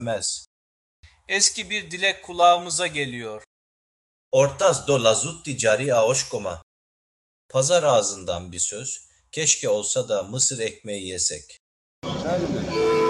Mez. Eski bir dilek kulağımıza geliyor. Ortaz do lazut ticari aoşkoma. Pazar ağzından bir söz. Keşke olsa da mısır ekmeği yesek.